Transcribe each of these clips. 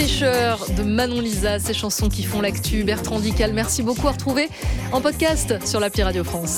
pêcheurs de Manon Lisa, ces chansons qui font l'actu. Bertrand Dical, merci beaucoup. À retrouver en podcast sur l'appli Radio France.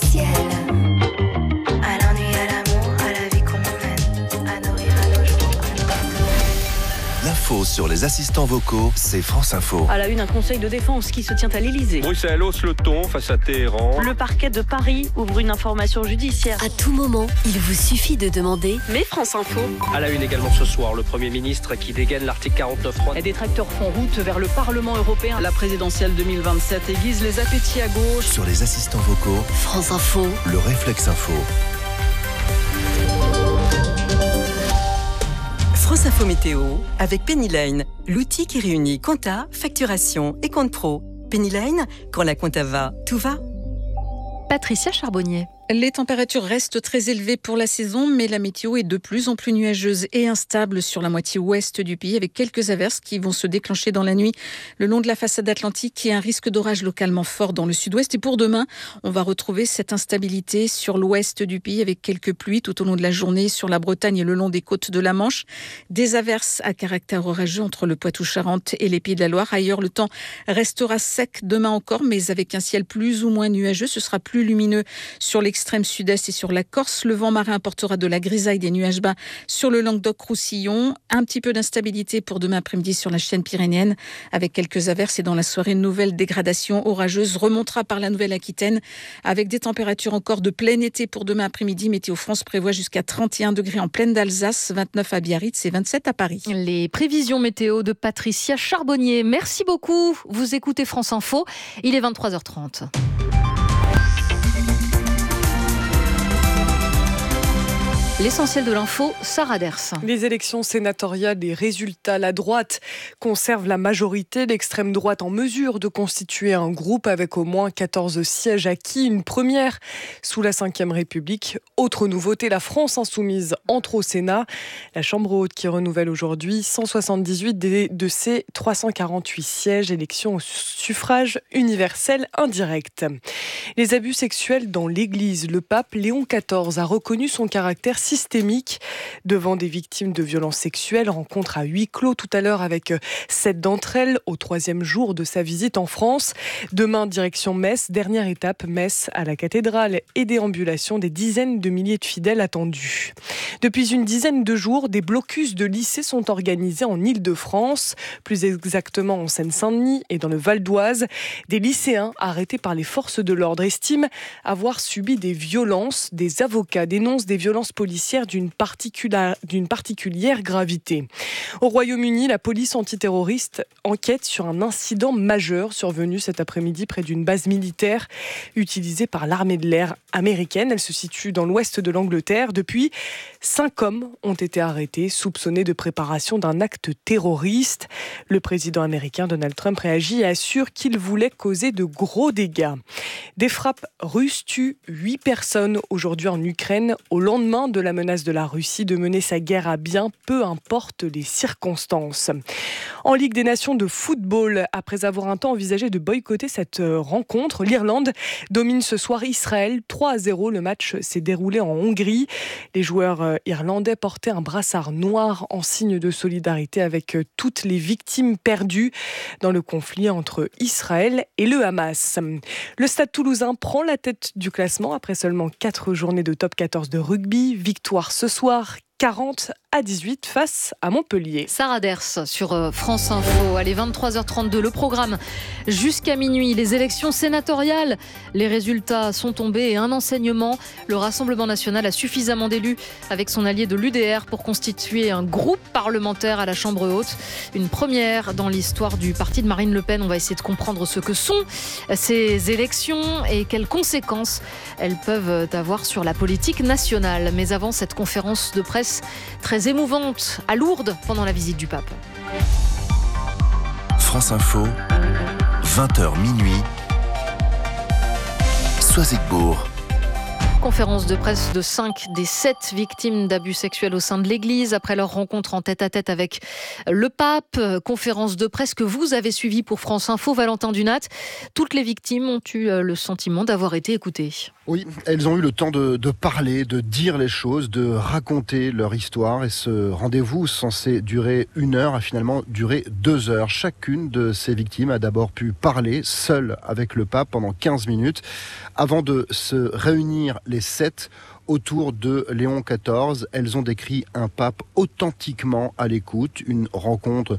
L'info sur les assistants vocaux, c'est France Info. À la une, un conseil de défense qui se tient à l'Elysée. Bruxelles hausse le ton face à Téhéran. Le parquet de Paris ouvre une information judiciaire. À tout moment, il vous suffit de demander. Mais France Info. À la une également ce soir, le Premier ministre qui dégaine l'article 49.3. Et des tracteurs font route vers le Parlement européen. La présidentielle 2027 aiguise les appétits à gauche. Sur les assistants vocaux, France Info, le réflexe info. France Info Météo avec Pennyline, l'outil qui réunit compta, facturation et compte pro. Pennyline, quand la compta va, tout va. Patricia Charbonnier. Les températures restent très élevées pour la saison, mais la météo est de plus en plus nuageuse et instable sur la moitié ouest du pays, avec quelques averses qui vont se déclencher dans la nuit le long de la façade atlantique et un risque d'orage localement fort dans le sud-ouest. Et pour demain, on va retrouver cette instabilité sur l'ouest du pays avec quelques pluies tout au long de la journée sur la Bretagne et le long des côtes de la Manche. Des averses à caractère orageux entre le Poitou-Charentes et les Pays de la Loire. Ailleurs, le temps restera sec demain encore, mais avec un ciel plus ou moins nuageux. Ce sera plus lumineux sur l'extrême sud-est et sur la Corse. Le vent marin apportera de la grisaille, des nuages bas sur le Languedoc-Roussillon. Un petit peu d'instabilité pour demain après-midi sur la chaîne pyrénéenne avec quelques averses et dans la soirée, une nouvelle dégradation orageuse remontera par la Nouvelle-Aquitaine avec des températures encore de plein été pour demain après-midi. Météo France prévoit jusqu'à 31 degrés en plaine d'Alsace, 29 à Biarritz et 27 à Paris. Les prévisions météo de Patricia Charbonnier. Merci beaucoup. Vous écoutez France Info. Il est 23h30. L'essentiel de l'info, Sarah Ders. Les élections sénatoriales, les résultats, la droite conserve la majorité, l'extrême droite en mesure de constituer un groupe avec au moins 14 sièges acquis, une première sous la Ve République. Autre nouveauté, la France insoumise entre au Sénat. La Chambre haute qui renouvelle aujourd'hui 178 de ses 348 sièges, élection au suffrage universel indirect. Les abus sexuels dans l'Église. Le pape Léon XIV a reconnu son caractère systémique devant des victimes de violences sexuelles. Rencontre à huis clos tout à l'heure avec 7 d'entre elles au 3e jour de sa visite en France. Demain, direction Metz. Dernière étape, Metz à la cathédrale et déambulation des dizaines de milliers de fidèles attendus. Depuis une dizaine de jours, des blocus de lycées sont organisés en Île-de-France, plus exactement en Seine-Saint-Denis et dans le Val d'Oise. Des lycéens arrêtés par les forces de l'ordre estiment avoir subi des violences. Des avocats dénoncent des violences policières d'une particulière gravité. Au Royaume-Uni, la police antiterroriste enquête sur un incident majeur survenu cet après-midi près d'une base militaire utilisée par l'armée de l'air américaine. Elle se situe dans l'ouest de l'Angleterre. Depuis, 5 hommes ont été arrêtés, soupçonnés de préparation d'un acte terroriste. Le président américain Donald Trump réagit et assure qu'il voulait causer de gros dégâts. Des frappes russes tuent 8 personnes aujourd'hui en Ukraine, au lendemain de la menace de la Russie de mener sa guerre à bien, peu importe les circonstances. En Ligue des Nations de football, après avoir un temps envisagé de boycotter cette rencontre, l'Irlande domine ce soir Israël 3-0. Le match s'est déroulé en Hongrie. Les joueurs irlandais portaient un brassard noir en signe de solidarité avec toutes les victimes perdues dans le conflit entre Israël et le Hamas. Le Stade Toulousain prend la tête du classement après seulement 4 journées de top 14 de rugby. Victoire ce soir, 40-18 face à Montpellier. Sarah Ders sur France Info. Allez, 23h32, le programme jusqu'à minuit. Les élections sénatoriales, les résultats sont tombés et un enseignement. Le Rassemblement national a suffisamment d'élus avec son allié de l'UDR pour constituer un groupe parlementaire à la Chambre haute. Une première dans l'histoire du parti de Marine Le Pen. On va essayer de comprendre ce que sont ces élections et quelles conséquences elles peuvent avoir sur la politique nationale. Mais avant cette conférence de presse très émouvante à Lourdes pendant la visite du pape. France Info, 20h minuit, Soisigbourg. Conférence de presse de 5 des 7 victimes d'abus sexuels au sein de l'Église après leur rencontre en tête-à-tête avec le pape. Conférence de presse que vous avez suivie pour France Info. Valentin Dunat, toutes les victimes ont eu le sentiment d'avoir été écoutées. Oui, elles ont eu le temps de parler, de dire les choses, de raconter leur histoire. Et ce rendez-vous censé durer 1 heure a finalement duré 2 heures. Chacune de ces victimes a d'abord pu parler seule avec le pape pendant 15 minutes avant de se réunir les 7 autour de Léon XIV. Elles ont décrit un pape authentiquement à l'écoute, une rencontre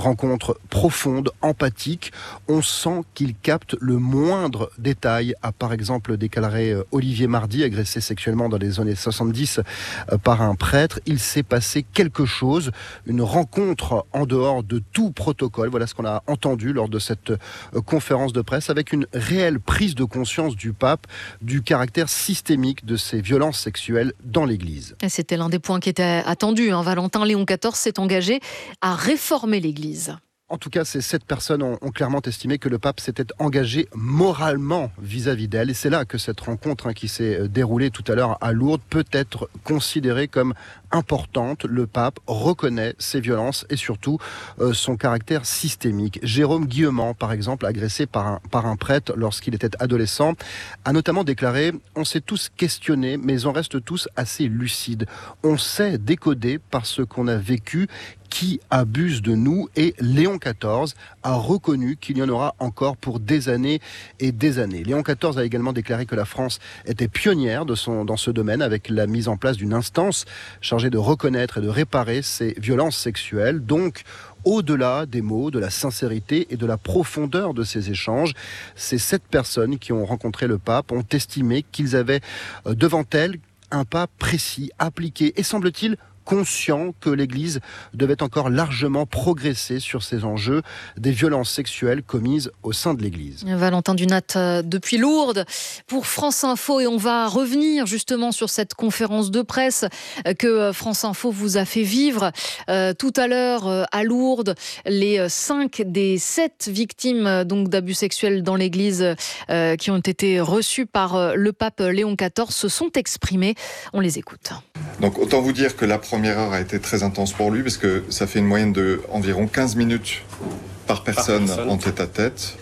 profonde, empathique. On sent qu'il capte le moindre détail, a par exemple déclaré Olivier Mardy, agressé sexuellement dans les années 70 par un prêtre. Il s'est passé quelque chose, une rencontre en dehors de tout protocole. Voilà ce qu'on a entendu lors de cette conférence de presse, avec une réelle prise de conscience du pape du caractère systémique de ces violences sexuelles dans l'Église. Et c'était l'un des points qui était attendu. Valentin, Léon XIV s'est engagé à réformer l'Église. En tout cas, ces 7 personnes ont clairement estimé que le pape s'était engagé moralement vis-à-vis d'elles. Et c'est là que cette rencontre qui s'est déroulée tout à l'heure à Lourdes peut être considérée comme importante. Le pape reconnaît ces violences et surtout son caractère systémique. Jérôme Guillemant, par exemple, agressé par un prêtre lorsqu'il était adolescent, a notamment déclaré « On s'est tous questionnés, mais on reste tous assez lucides. On sait décoder par ce qu'on a vécu qui abuse de nous » et Léon XIV a reconnu qu'il y en aura encore pour des années et des années. Léon XIV a également déclaré que la France était pionnière dans ce domaine avec la mise en place d'une instance chargée de reconnaître et de réparer ces violences sexuelles. Donc, au-delà des mots, de la sincérité et de la profondeur de ces échanges, ces 7 personnes qui ont rencontré le pape ont estimé qu'ils avaient devant elles un pas précis, appliqué et semble-t-il conscient que l'Église devait encore largement progresser sur ces enjeux des violences sexuelles commises au sein de l'Église. Valentin Dunat depuis Lourdes pour France Info, et on va revenir justement sur cette conférence de presse que France Info vous a fait vivre tout à l'heure à Lourdes. Les 5 des 7 victimes donc d'abus sexuels dans l'Église qui ont été reçues par le pape Léon XIV se sont exprimées. On les écoute. Donc autant vous dire que la première heure a été très intense pour lui, parce que ça fait une moyenne de environ 15 minutes par personne en tête-à-tête.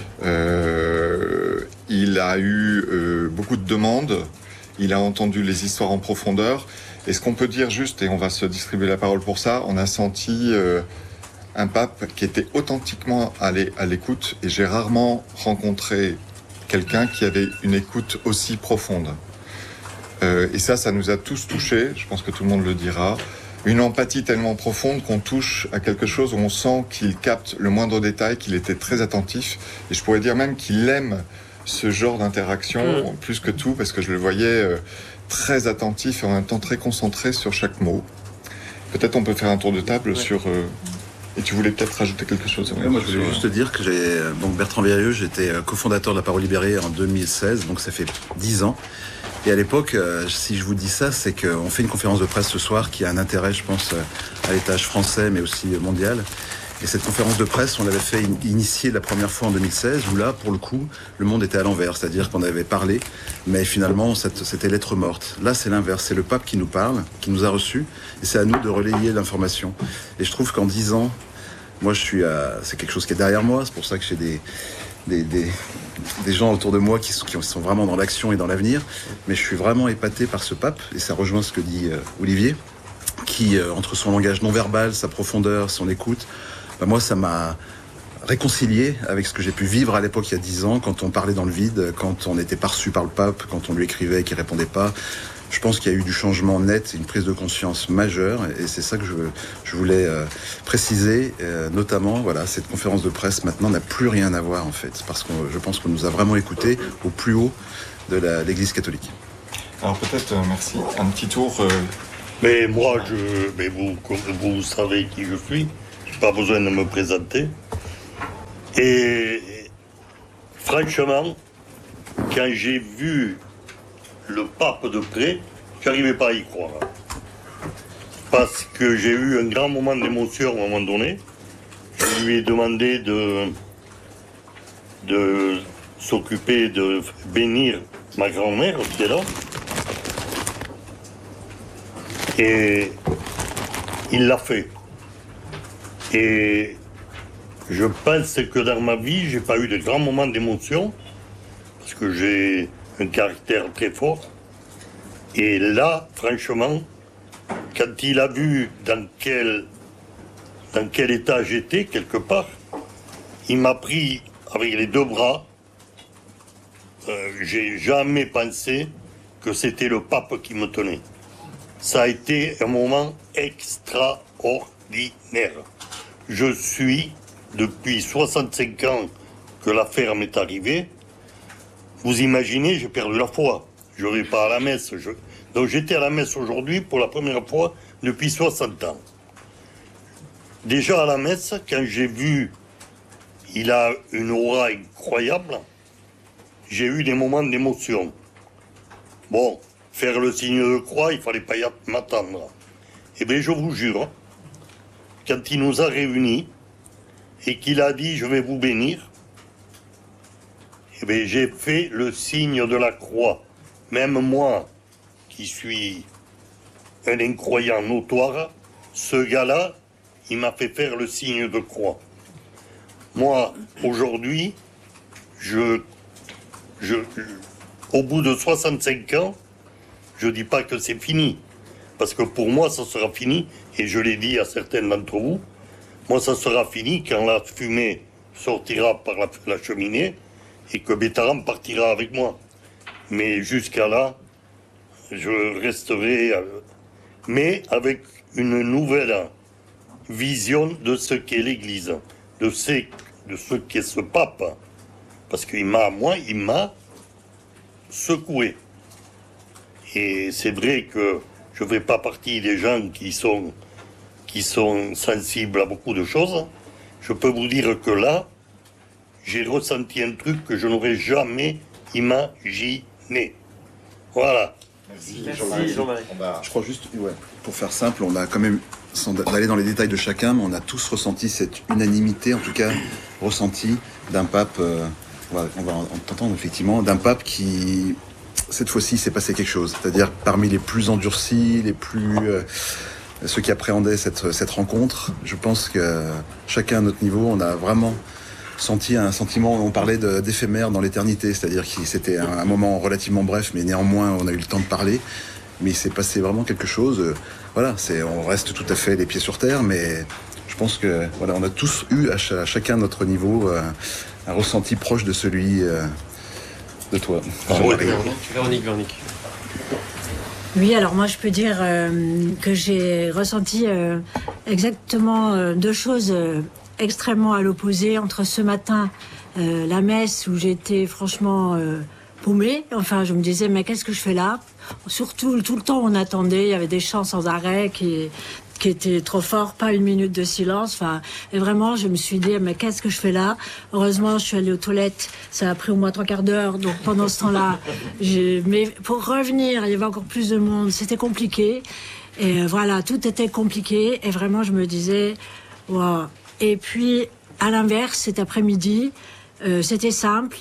Il a eu beaucoup de demandes, il a entendu les histoires en profondeur. Et ce qu'on peut dire juste, et on va se distribuer la parole pour ça, on a senti un pape qui était authentiquement à l'écoute. Et j'ai rarement rencontré quelqu'un qui avait une écoute aussi profonde. Et ça nous a tous touchés, je pense que tout le monde le dira. Une empathie tellement profonde qu'on touche à quelque chose où on sent qu'il capte le moindre détail, qu'il était très attentif. Et je pourrais dire même qu'il aime ce genre d'interaction plus que tout, parce que je le voyais très attentif et en même temps très concentré sur chaque mot. Peut-être on peut faire un tour de table sur... Et tu voulais peut-être rajouter quelque chose? Moi, je voulais juste te dire que Bertrand Vérieux, j'étais cofondateur de La Parole Libérée en 2016, donc ça fait 10 ans. Et à l'époque, si je vous dis ça, c'est qu'on fait une conférence de presse ce soir qui a un intérêt, je pense, à l'étage français, mais aussi mondial. Et cette conférence de presse, on l'avait fait initier la première fois en 2016, où là, pour le coup, le monde était à l'envers. C'est-à-dire qu'on avait parlé, mais finalement, c'était lettre morte. Là, c'est l'inverse. C'est le pape qui nous parle, qui nous a reçus, et c'est à nous de relayer l'information. Et je trouve qu'en 10 ans, moi, c'est quelque chose qui est derrière moi. C'est pour ça que j'ai des gens autour de moi qui sont vraiment dans l'action et dans l'avenir. Mais je suis vraiment épaté par ce pape, et ça rejoint ce que dit Olivier, qui, entre son langage non-verbal, sa profondeur, son écoute, moi, ça m'a réconcilié avec ce que j'ai pu vivre à l'époque, il y a 10 ans, quand on parlait dans le vide, quand on n'était pas reçu par le pape, quand on lui écrivait et qu'il répondait pas. Je pense qu'il y a eu du changement net, une prise de conscience majeure, et c'est ça que je voulais préciser. Notamment, cette conférence de presse maintenant n'a plus rien à voir en fait, parce que je pense qu'on nous a vraiment écoutés au plus haut de l'Église catholique. Alors peut-être, merci, un petit tour. Mais moi, vous savez qui je suis. Pas besoin de me présenter. Et franchement, quand j'ai vu le pape de près, j'arrivais pas à y croire. Parce que j'ai eu un grand moment d'émotion à un moment donné. Je lui ai demandé de s'occuper de bénir ma grand-mère qui est là. Et il l'a fait. Et je pense que dans ma vie, j'ai pas eu de grands moments d'émotion, parce que j'ai un caractère très fort. Et là, franchement, quand il a vu dans quel état j'étais, quelque part, il m'a pris avec les deux bras. J'ai jamais pensé que c'était le pape qui me tenait. Ça a été un moment extraordinaire. Je suis, depuis 65 ans que l'affaire m'est arrivée, vous imaginez, j'ai perdu la foi. Je ne vais pas à la messe. Donc j'étais à la messe aujourd'hui pour la première fois depuis 60 ans. Déjà à la messe, quand j'ai vu, il a une aura incroyable, j'ai eu des moments d'émotion. Bon, faire le signe de croix, il ne fallait pas y m'attendre. Eh bien, je vous jure, quand il nous a réunis et qu'il a dit « je vais vous bénir », eh bien, j'ai fait le signe de la croix. Même moi, qui suis un incroyant notoire, ce gars-là, il m'a fait faire le signe de croix. Moi, aujourd'hui, au bout de 65 ans, je ne dis pas que c'est fini. Parce que pour moi, ça sera fini. Et je l'ai dit à certains d'entre vous. Moi, ça sera fini quand la fumée sortira par la cheminée et que Bétaram partira avec moi. Mais jusqu'à là, je resterai, mais avec une nouvelle vision de ce qu'est l'Église, de ce qu'est ce pape. Parce qu'il m'a secoué. Et c'est vrai que je ne fais pas partie des gens qui sont sensibles à beaucoup de choses. Je peux vous dire que là, j'ai ressenti un truc que je n'aurais jamais imaginé. Voilà. Merci Jean-Marie. Je crois juste, pour faire simple, on a quand même, sans aller dans les détails de chacun, mais on a tous ressenti cette unanimité, en tout cas ressentie d'un pape, on va entendre effectivement, d'un pape qui, cette fois-ci, s'est passé quelque chose. C'est-à-dire parmi les plus endurcis, ceux qui appréhendaient cette rencontre, je pense que chacun à notre niveau, on a vraiment senti un sentiment, on parlait d'éphémère dans l'éternité, c'est-à-dire que c'était un moment relativement bref, mais néanmoins on a eu le temps de parler, mais il s'est passé vraiment quelque chose, on reste tout à fait les pieds sur terre, mais je pense que on a tous eu à chacun à notre niveau un ressenti proche de celui de toi. Véronique. Oui, alors moi je peux dire que j'ai ressenti exactement deux choses extrêmement à l'opposé entre ce matin, la messe où j'étais franchement paumée. Enfin, je me disais, mais qu'est-ce que je fais là ? Surtout, tout le temps on attendait, il y avait des chants sans arrêt qui étaient trop forts, pas une minute de silence. Enfin, et vraiment, je me suis dit, mais qu'est-ce que je fais là ? Heureusement, je suis allée aux toilettes. Ça a pris au moins 3/4 d'heure. Donc pendant ce temps-là, mais pour revenir, il y avait encore plus de monde. C'était compliqué. Et voilà, tout était compliqué. Et vraiment, je me disais, waouh. Et puis, à l'inverse, cet après-midi, c'était simple.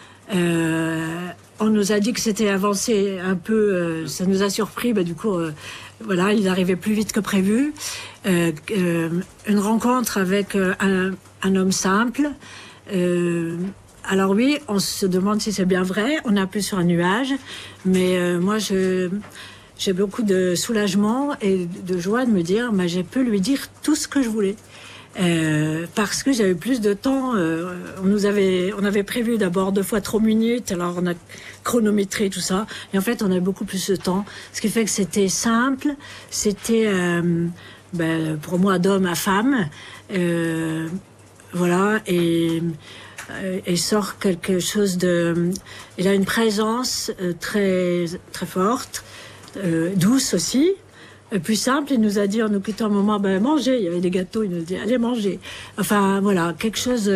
On nous a dit que c'était avancé un peu. Ça nous a surpris. Du coup, il arrivait plus vite que prévu. Une rencontre avec un homme simple. Alors oui, on se demande si c'est bien vrai. On est un peu sur un nuage. Mais moi, j'ai beaucoup de soulagement et de joie de me dire, j'ai pu lui dire tout ce que je voulais. Parce que j'avais plus de temps. On avait prévu d'abord 2 fois 3 minutes, alors on a chronométré tout ça, et en fait on avait beaucoup plus de temps, ce qui fait que c'était simple, c'était pour moi d'homme à femme, et sort quelque chose il a une présence très très forte, douce aussi. Plus simple, il nous a dit en nous quittant un moment, mangez, il y avait des gâteaux, il nous a dit allez manger. Enfin voilà, quelque chose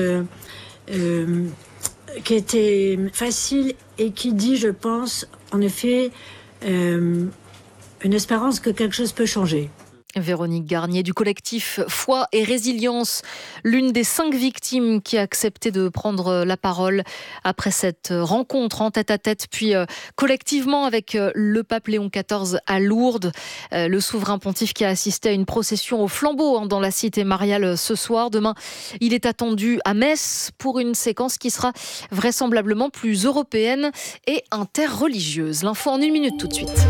qui était facile et qui dit, je pense, en effet, une espérance que quelque chose peut changer. Véronique Garnier du collectif Foi et Résilience, l'une des 5 victimes qui a accepté de prendre la parole après cette rencontre en tête-à-tête, puis collectivement avec le pape Léon XIV à Lourdes. Le souverain pontife qui a assisté à une procession au flambeau dans la cité mariale ce soir. Demain, il est attendu à Metz pour une séquence qui sera vraisemblablement plus européenne et interreligieuse. L'info en 1 minute tout de suite.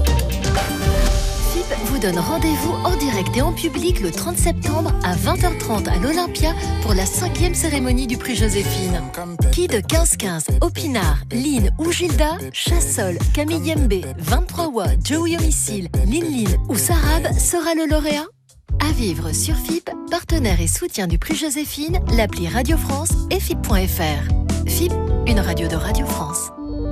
FIP vous donne rendez-vous en direct et en public le 30 septembre à 20h30 à l'Olympia pour la 5e cérémonie du prix Joséphine. Qui de 15-15, Opinard, Lynn ou Gilda, Chassol, Camille Yembe, 23 Wa, Joey Homicile, Lin ou Sarab sera le lauréat? À vivre sur FIP, partenaire et soutien du prix Joséphine, l'appli Radio France et FIP.fr. FIP, une radio de Radio France.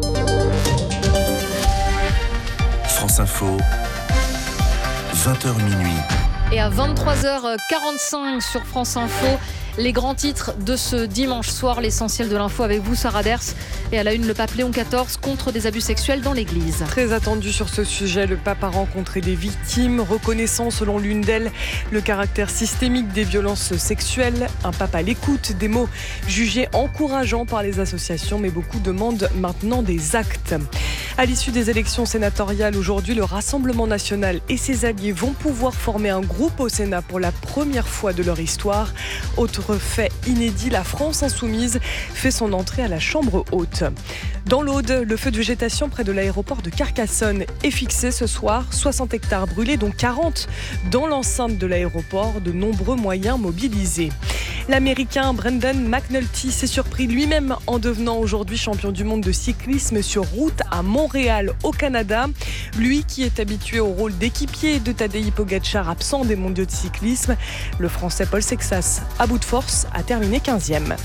France Info, 20h minuit. Et à 23h45 sur France Info, les grands titres de ce dimanche soir, l'essentiel de l'info avec vous, Sarah Ders. Et à la une, le pape Léon XIV contre des abus sexuels dans l'église. Très attendu sur ce sujet, le pape a rencontré des victimes, reconnaissant selon l'une d'elles le caractère systémique des violences sexuelles. Un pape à l'écoute, des mots jugés encourageants par les associations, mais beaucoup demandent maintenant des actes. À l'issue des élections sénatoriales aujourd'hui, le Rassemblement national et ses alliés vont pouvoir former un groupe au Sénat pour la première fois de leur histoire. Autre fait inédit, la France insoumise fait son entrée à la Chambre haute. Dans l'Aude, le feu de végétation près de l'aéroport de Carcassonne est fixé ce soir. 60 hectares brûlés, dont 40 dans l'enceinte de l'aéroport. De nombreux moyens mobilisés. L'Américain Brendan McNulty s'est surpris lui-même en devenant aujourd'hui champion du monde de cyclisme sur route à Montréal, au Canada. Lui qui est habitué au rôle d'équipier de Tadej Pogačar, absent des mondiaux de cyclisme. Le Français Paul Sexas, à bout de force, a terminé 15e.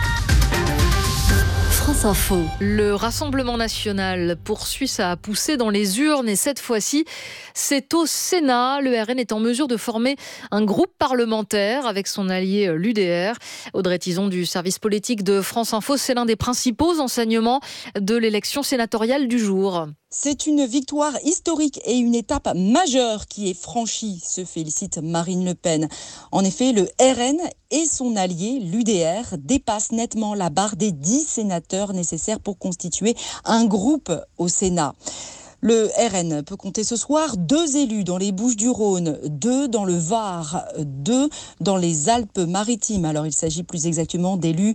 France Info. Le Rassemblement national poursuit sa poussée dans les urnes et cette fois-ci, c'est au Sénat. Le RN est en mesure de former un groupe parlementaire avec son allié l'UDR. Audrey Tison du service politique de France Info, c'est l'un des principaux enseignements de l'élection sénatoriale du jour. C'est une victoire historique et une étape majeure qui est franchie, se félicite Marine Le Pen. En effet, le RN et son allié, l'UDR, dépassent nettement la barre des 10 sénateurs nécessaires pour constituer un groupe au Sénat. Le RN peut compter ce soir 2 élus dans les Bouches-du-Rhône, 2 dans le Var, 2 dans les Alpes-Maritimes. Alors il s'agit plus exactement d'élus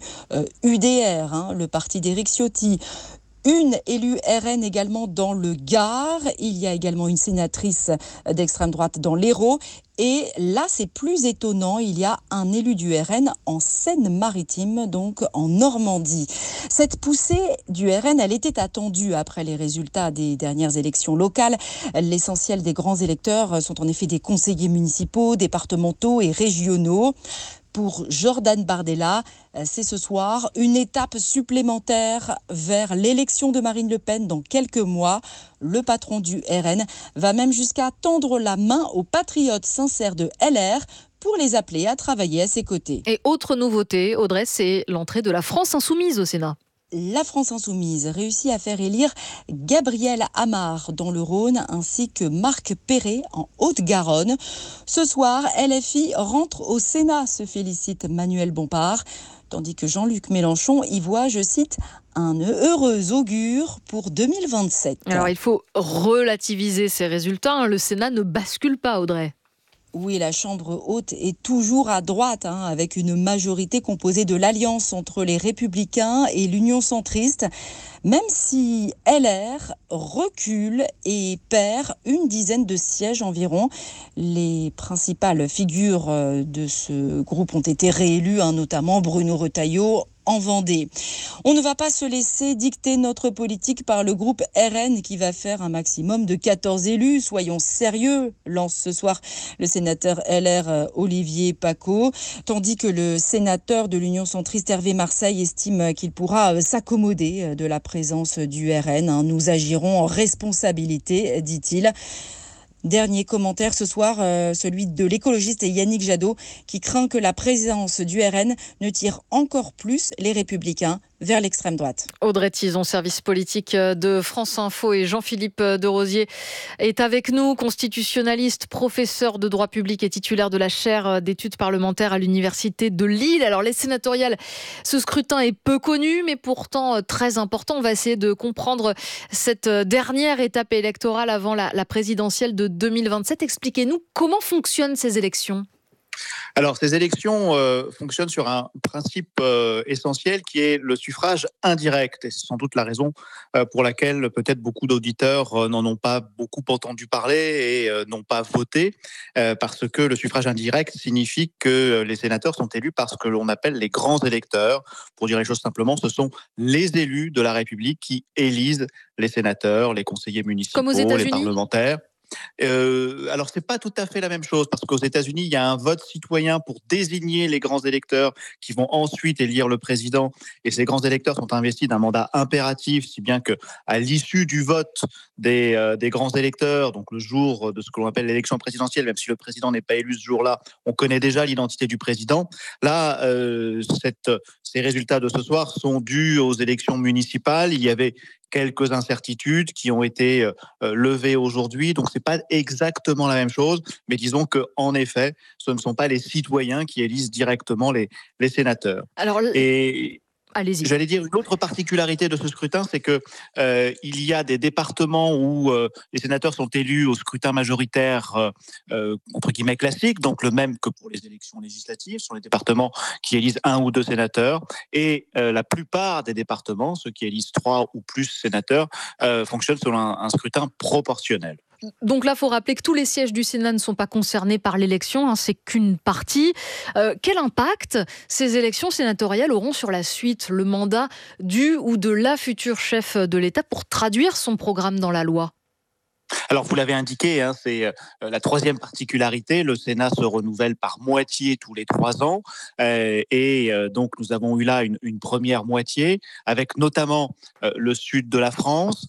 UDR, le parti d'Éric Ciotti. Une élue RN également dans le Gard. Il y a également une sénatrice d'extrême droite dans l'Hérault. Et là, c'est plus étonnant, il y a un élu du RN en Seine-Maritime, donc en Normandie. Cette poussée du RN, elle était attendue après les résultats des dernières élections locales. L'essentiel des grands électeurs sont en effet des conseillers municipaux, départementaux et régionaux. Pour Jordan Bardella, c'est ce soir une étape supplémentaire vers l'élection de Marine Le Pen dans quelques mois. Le patron du RN va même jusqu'à tendre la main aux patriotes sincères de LR pour les appeler à travailler à ses côtés. Et autre nouveauté, Audrey, c'est l'entrée de la France insoumise au Sénat. La France insoumise réussit à faire élire Gabriel Amar dans le Rhône ainsi que Marc Perret en Haute-Garonne. Ce soir, LFI rentre au Sénat, se félicite Manuel Bompard, tandis que Jean-Luc Mélenchon y voit, je cite, un heureux augure pour 2027. Alors il faut relativiser ces résultats, le Sénat ne bascule pas, Audrey. Oui, la Chambre haute est toujours à droite, avec une majorité composée de l'alliance entre les Républicains et l'Union centriste, même si LR recule et perd une dizaine de sièges environ. Les principales figures de ce groupe ont été réélues, notamment Bruno Retailleau en Vendée. On ne va pas se laisser dicter notre politique par le groupe RN qui va faire un maximum de 14 élus. Soyons sérieux, lance ce soir le sénateur LR Olivier Paccaud, tandis que le sénateur de l'Union centriste Hervé Marseille estime qu'il pourra s'accommoder de la présence du RN. Nous agirons en responsabilité, dit-il. Dernier commentaire ce soir, celui de l'écologiste Yannick Jadot, qui craint que la présence du RN ne tire encore plus les Républicains vers l'extrême droite. Audrey Tizon, service politique de France Info, et Jean-Philippe Derosier est avec nous, constitutionnaliste, professeur de droit public et titulaire de la chaire d'études parlementaires à l'Université de Lille. Alors les sénatoriales, ce scrutin est peu connu, mais pourtant très important. On va essayer de comprendre cette dernière étape électorale avant la présidentielle de 2027. Expliquez-nous comment fonctionnent ces élections. Alors, ces élections fonctionnent sur un principe essentiel qui est le suffrage indirect. Et c'est sans doute la raison pour laquelle peut-être beaucoup d'auditeurs n'en ont pas beaucoup entendu parler et n'ont pas voté, parce que le suffrage indirect signifie que les sénateurs sont élus par ce que l'on appelle les grands électeurs. Pour dire les choses simplement, ce sont les élus de la République qui élisent les sénateurs, les conseillers municipaux, comme aux États-Unis, les parlementaires. Alors, c'est pas tout à fait la même chose, parce qu'aux États-Unis, il y a un vote citoyen pour désigner les grands électeurs qui vont ensuite élire le président. Et ces grands électeurs sont investis d'un mandat impératif, si bien que, à l'issue du vote des grands électeurs, donc le jour de ce que l'on appelle l'élection présidentielle, même si le président n'est pas élu ce jour-là, on connaît déjà l'identité du président. Là, ces résultats de ce soir sont dus aux élections municipales. Il y avait quelques incertitudes qui ont été levées aujourd'hui. Donc, c'est pas exactement la même chose, mais disons qu'en effet, ce ne sont pas les citoyens qui élisent directement les sénateurs. Alors, allez-y. J'allais dire une autre particularité de ce scrutin, c'est que il y a des départements où les sénateurs sont élus au scrutin majoritaire entre guillemets classique, donc le même que pour les élections législatives. Ce sont les départements qui élisent 1 ou 2 sénateurs, et la plupart des départements, ceux qui élisent 3 ou plus sénateurs, fonctionnent selon un scrutin proportionnel. Donc là, il faut rappeler que tous les sièges du Sénat ne sont pas concernés par l'élection, c'est qu'une partie. Quel impact ces élections sénatoriales auront sur la suite, le mandat du ou de la future chef de l'État pour traduire son programme dans la loi ? Alors, vous l'avez indiqué, c'est la troisième particularité. Le Sénat se renouvelle par moitié tous les 3 ans. Donc, nous avons eu là une première moitié, avec notamment le sud de la France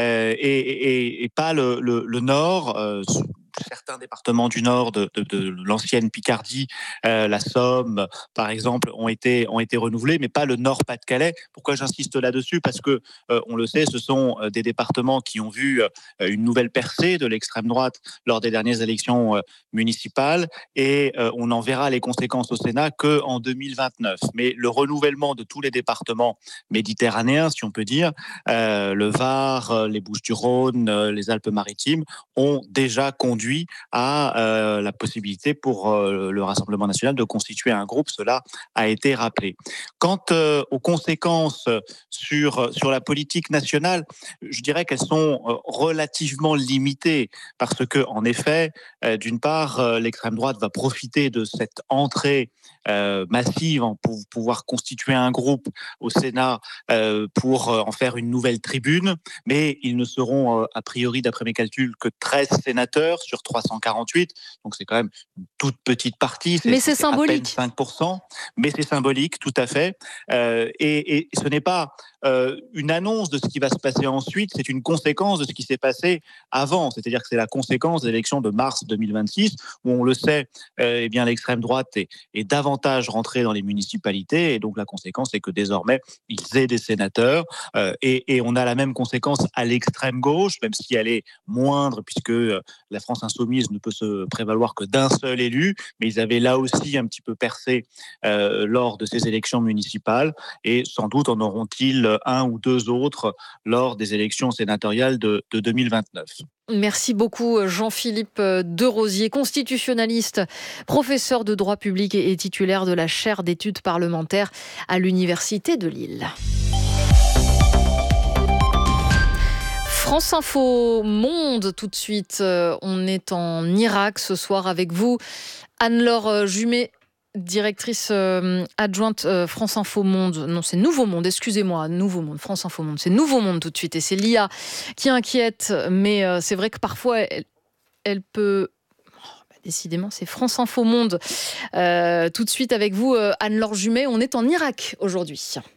et pas le nord. Certains départements du nord de l'ancienne Picardie, la Somme, par exemple, ont été renouvelés, mais pas le Nord-Pas-de-Calais. Pourquoi j'insiste là-dessus ? Parce que, on le sait, ce sont des départements qui ont vu une nouvelle percée de l'extrême droite lors des dernières élections municipales, et on en verra les conséquences au Sénat qu'en 2029. Mais le renouvellement de tous les départements méditerranéens, si on peut dire, le Var, les Bouches-du-Rhône, les Alpes-Maritimes, ont déjà conduit à la possibilité pour le Rassemblement national de constituer un groupe. Cela a été rappelé. Quant aux conséquences sur la politique nationale, je dirais qu'elles sont relativement limitées, parce que, en effet, d'une part, l'extrême droite va profiter de cette entrée massive pour pouvoir constituer un groupe au Sénat pour en faire une nouvelle tribune, mais ils ne seront a priori, d'après mes calculs, que 13 sénateurs sur 348, donc c'est quand même une toute petite partie. Mais c'est symbolique. À peine 5%, mais c'est symbolique, tout à fait. Et ce n'est pas une annonce de ce qui va se passer ensuite, c'est une conséquence de ce qui s'est passé avant. C'est-à-dire que c'est la conséquence des élections de mars 2026, où on le sait, l'extrême droite est davantage rentrée dans les municipalités, et donc la conséquence c'est que désormais ils aient des sénateurs, et on a la même conséquence à l'extrême gauche, même si elle est moindre, puisque la France insoumise ne peut se prévaloir que d'un seul élu, mais ils avaient là aussi un petit peu percé lors de ces élections municipales, et sans doute en auront-ils 1 ou 2 autres lors des élections sénatoriales de 2029. Merci beaucoup Jean-Philippe Derosier, constitutionnaliste, professeur de droit public et titulaire de la chaire d'études parlementaires à l'Université de Lille. France Info Monde, tout de suite, on est en Irak ce soir avec vous, Anne-Laure Jumet, directrice adjointe France Info Monde. Non, c'est Nouveau Monde, excusez-moi, Nouveau Monde, France Info Monde, c'est Nouveau Monde tout de suite, et c'est l'IA qui inquiète, mais c'est vrai que parfois elle peut... Décidément, c'est France Info Monde. Tout de suite avec vous, Anne-Laure Jumet, on est en Irak aujourd'hui.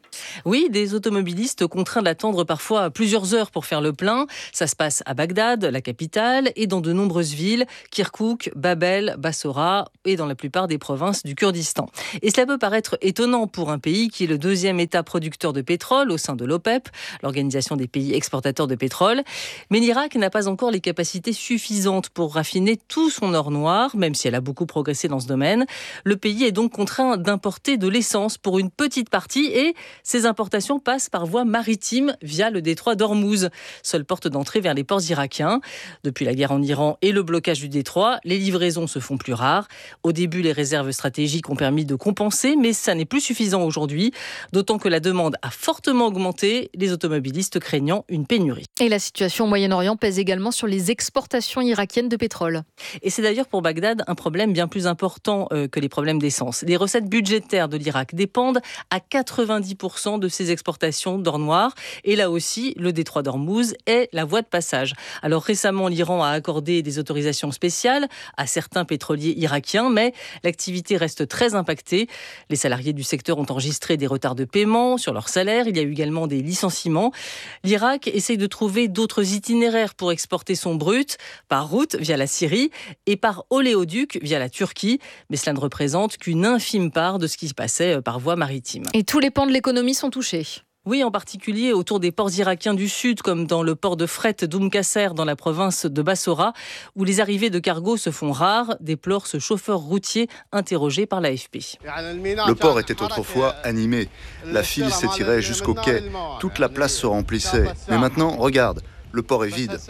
Oui, des automobilistes contraints d'attendre parfois plusieurs heures pour faire le plein. Ça se passe à Bagdad, la capitale, et dans de nombreuses villes, Kirkouk, Babel, Bassora et dans la plupart des provinces du Kurdistan. Et cela peut paraître étonnant pour un pays qui est le deuxième État producteur de pétrole au sein de l'OPEP, l'organisation des pays exportateurs de pétrole. Mais l'Irak n'a pas encore les capacités suffisantes pour raffiner tout son or noir, même si elle a beaucoup progressé dans ce domaine. Le pays est donc contraint d'importer de l'essence pour une petite partie et ces importations passent par voie maritime via le détroit d'Ormuz, seule porte d'entrée vers les ports irakiens. Depuis la guerre en Iran et le blocage du détroit, les livraisons se font plus rares. Au début, les réserves stratégiques ont permis de compenser, mais ça n'est plus suffisant aujourd'hui, d'autant que la demande a fortement augmenté, les automobilistes craignant une pénurie. Et la situation au Moyen-Orient pèse également sur les exportations irakiennes de pétrole. Et c'est d'ailleurs pour Bagdad un problème bien plus important que les problèmes d'essence. Les recettes budgétaires de l'Irak dépendent à 90% de ses exportations d'or noir. Et là aussi, le détroit d'Ormuz est la voie de passage. Alors récemment, l'Iran a accordé des autorisations spéciales à certains pétroliers irakiens, mais l'activité reste très impactée. Les salariés du secteur ont enregistré des retards de paiement sur leur salaire. Il y a eu également des licenciements. L'Irak essaye de trouver d'autres itinéraires pour exporter son brut, par route via la Syrie et par oléoduc via la Turquie. Mais cela ne représente qu'une infime part de ce qui se passait par voie maritime. Et tous les pans de l'économie sont touchés. Oui, en particulier autour des ports irakiens du sud, comme dans le port de fret d'Oum Qasser dans la province de Bassora, où les arrivées de cargos se font rares, déplore ce chauffeur routier interrogé par l'AFP. Le port était autrefois animé. La file s'étirait jusqu'au quai. Toute la place se remplissait. Mais maintenant, regarde. Le port est vide.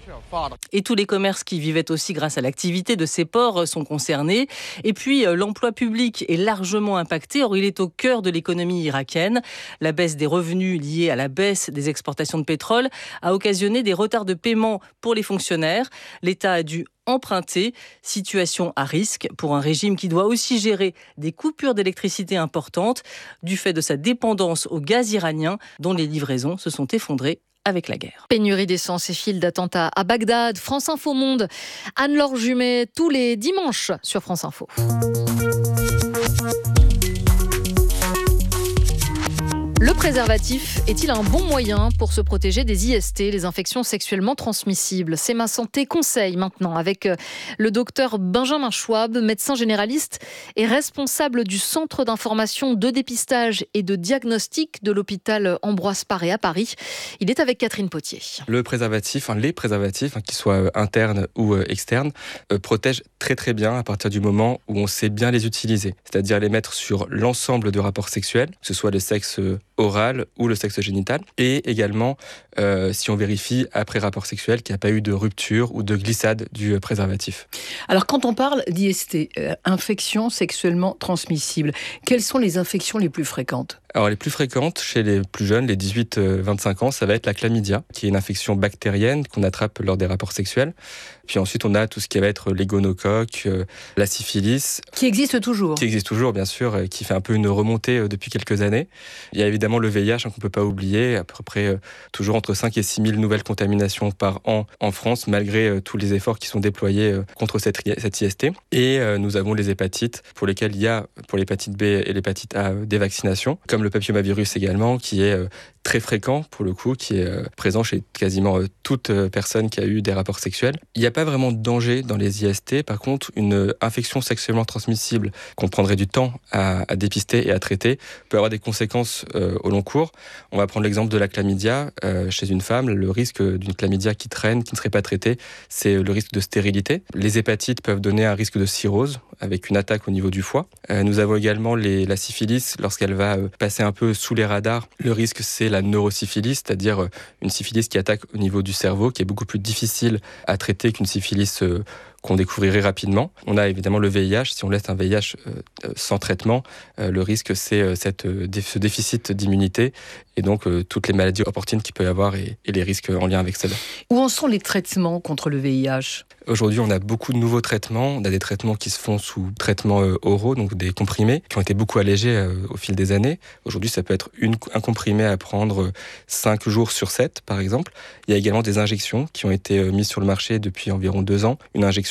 Et tous les commerces qui vivaient aussi grâce à l'activité de ces ports sont concernés. Et puis, l'emploi public est largement impacté. Or, il est au cœur de l'économie irakienne. La baisse des revenus liée à la baisse des exportations de pétrole a occasionné des retards de paiement pour les fonctionnaires. L'État a dû emprunter, situation à risque pour un régime qui doit aussi gérer des coupures d'électricité importantes du fait de sa dépendance au gaz iranien dont les livraisons se sont effondrées avec la guerre. Pénurie d'essence et fil d'attentats à Bagdad. France Info Monde. Anne-Laure Jumet, tous les dimanches sur France Info. Le préservatif est-il un bon moyen pour se protéger des IST, les infections sexuellement transmissibles ? C'est Ma Santé Conseil maintenant avec le docteur Benjamin Schwab, médecin généraliste et responsable du centre d'information de dépistage et de diagnostic de l'hôpital Ambroise Paré à Paris. Il est avec Catherine Potier. Le préservatif, les préservatifs, qu'ils soient internes ou externes, protègent très très bien à partir du moment où on sait bien les utiliser. C'est-à-dire les mettre sur l'ensemble de rapports sexuels, que ce soit le sexe oral ou le sexe génital, et également si on vérifie après rapport sexuel qu'il n'y a pas eu de rupture ou de glissade du préservatif. Alors quand on parle d'IST, infections sexuellement transmissibles, quelles sont les infections les plus fréquentes ? Alors les plus fréquentes chez les plus jeunes, les 18-25 ans, ça va être la chlamydia, qui est une infection bactérienne qu'on attrape lors des rapports sexuels. Puis ensuite, on a tout ce qui va être les gonocoques, la syphilis. Qui existe toujours ? Qui existe toujours, bien sûr, et qui fait un peu une remontée depuis quelques années. Il y a évidemment le VIH qu'on ne peut pas oublier, à peu près toujours entre 5 et 6 000 nouvelles contaminations par an en France, malgré tous les efforts qui sont déployés contre cette IST. Et nous avons les hépatites, pour lesquelles il y a, pour l'hépatite B et l'hépatite A, des vaccinations, comme le papillomavirus également, qui est très fréquent pour le coup, qui est présent chez quasiment toute personne qui a eu des rapports sexuels. Il n'y a pas vraiment de danger dans les IST. Par contre, une infection sexuellement transmissible qu'on prendrait du temps à dépister et à traiter peut avoir des conséquences au long cours. On va prendre l'exemple de la chlamydia. Chez une femme, le risque d'une chlamydia qui traîne, qui ne serait pas traitée, c'est le risque de stérilité. Les hépatites peuvent donner un risque de cirrhose avec une attaque au niveau du foie. Nous avons également la syphilis. Lorsqu'elle va passer un peu sous les radars, le risque c'est la neurosyphilis, c'est-à-dire une syphilis qui attaque au niveau du cerveau, qui est beaucoup plus difficile à traiter qu'une syphilis qu'on découvrirait rapidement. On a évidemment le VIH. Si on laisse un VIH sans traitement, le risque, c'est ce déficit d'immunité et donc toutes les maladies opportunes qu'il peut y avoir et les risques en lien avec cela. Où en sont les traitements contre le VIH ? Aujourd'hui, on a beaucoup de nouveaux traitements. On a des traitements qui se font sous traitements oraux, donc des comprimés, qui ont été beaucoup allégés au fil des années. Aujourd'hui, ça peut être un comprimé à prendre 5 jours sur 7, par exemple. Il y a également des injections qui ont été mises sur le marché depuis environ 2 ans. Une injection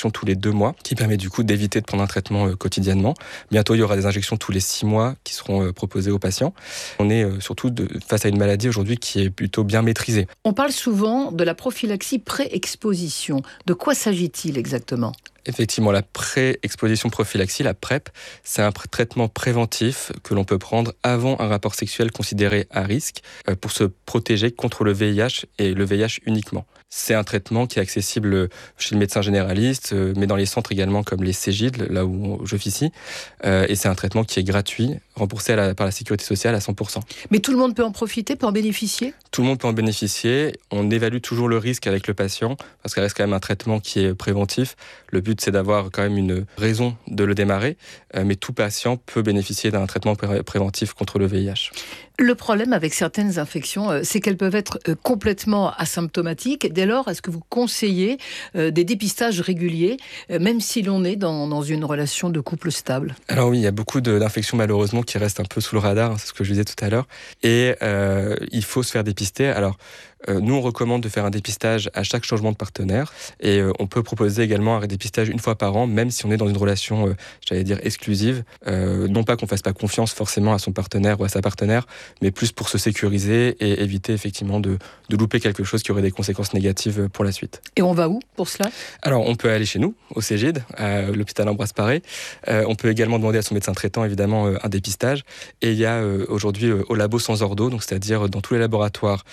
injection tous les 2 mois, qui permet du coup d'éviter de prendre un traitement quotidiennement. Bientôt, il y aura des injections tous les 6 mois qui seront proposées aux patients. On est surtout face à une maladie aujourd'hui qui est plutôt bien maîtrisée. On parle souvent de la prophylaxie pré-exposition. De quoi s'agit-il exactement ? Effectivement, la pré-exposition prophylaxie, la PrEP, c'est un traitement préventif que l'on peut prendre avant un rapport sexuel considéré à risque pour se protéger contre le VIH et le VIH uniquement. C'est un traitement qui est accessible chez le médecin généraliste, mais dans les centres également comme les Cégid, là où j'officie. Et c'est un traitement qui est gratuit, remboursé par la Sécurité sociale à 100%. Mais tout le monde peut en profiter, peut en bénéficier ? Tout le monde peut en bénéficier. On évalue toujours le risque avec le patient, parce qu'il reste quand même un traitement qui est préventif. Le but, c'est d'avoir quand même une raison de le démarrer, mais tout patient peut bénéficier d'un traitement préventif contre le VIH. Le problème avec certaines infections, c'est qu'elles peuvent être complètement asymptomatiques. Dès lors, est-ce que vous conseillez des dépistages réguliers, même si l'on est dans une relation de couple stable ? Alors oui, il y a beaucoup d'infections malheureusement qui restent un peu sous le radar, c'est ce que je disais tout à l'heure. Et il faut se faire dépister. Alors, nous, on recommande de faire un dépistage à chaque changement de partenaire. Et on peut proposer également un dépistage une fois par an, même si on est dans une relation, exclusive. Non pas qu'on ne fasse pas confiance forcément à son partenaire ou à sa partenaire, mais plus pour se sécuriser et éviter effectivement de louper quelque chose qui aurait des conséquences négatives pour la suite. Et on va où pour cela ? Alors, on peut aller chez nous, au Cégid, à l'hôpital Ambroise Paré. On peut également demander à son médecin traitant, évidemment, un dépistage. Et il y a aujourd'hui au labo sans ordo, donc c'est-à-dire dans tous les laboratoires